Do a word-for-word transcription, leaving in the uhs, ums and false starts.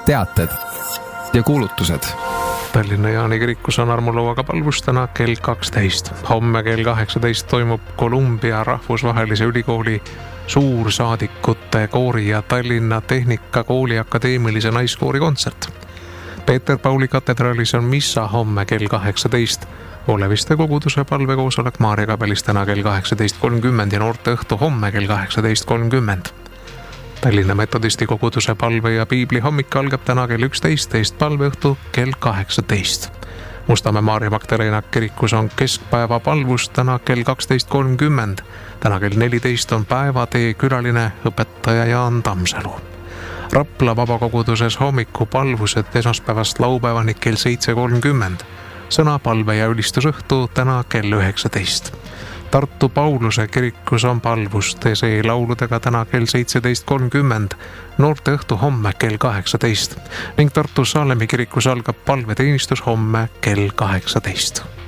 teated ja kuulutused. Tallinna Jaani kirikus on armulauaga palvus täna kell kaksteist. Homme kell kaheksateist toimub Columbia rahvusvahelise ülikooli suursaadikute koori ja Tallinna Tehnikakooli akadeemilise naiskoori kontsert. Peeter Pauli katedraalis on missa homme kell kaheksateist. Oleviste koguduse palvekoosolek Maarja kapelis täna kell kaheksateist kolmkümmend ja noorte õhtu homme kell kaheksateist kolmkümmend. Tallinna metodisti koguduse palve ja piibli hommik algab täna kell üksteist, teist palveõhtu kell kaheksateist. Mustamäe Maarja Magdalena kirikus on keskpäeva palvus täna kell kaksteist kolmkümmend. Täna kell neliteist on päevatee külaline õpetaja Jaan Tammsalu. Rapla vabakoguduses hommiku palvused esmaspäevast laupäevani kell seitse kolmkümmend. Sõna palve ja ülistusõhtu täna kell üheksateist. Tartu Pauluse kirikus on palvus T C lauludega täna kell seitseteist kolmkümmend, noorte õhtu homme kell kaheksateist ning Tartu Saalemi kirikus algab palveteenistus homme kell kaheksateist.